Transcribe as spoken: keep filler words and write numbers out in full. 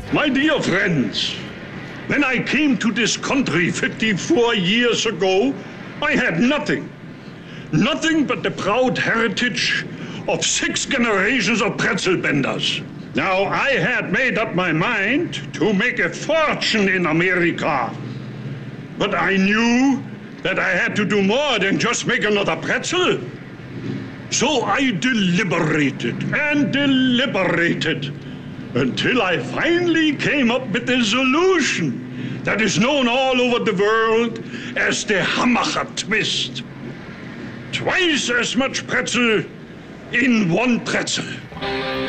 My dear friends, when I came to this country fifty-four years ago, I had nothing. Nothing but the proud heritage of six generations of pretzel benders. Now, I had made up my mind to make a fortune in America. But I knew that I had to do more than just make another pretzel. So I deliberated and deliberated until I finally came up with a solution that is known all over the world as the Hammacher twist. Twice as much pretzel in one pretzel.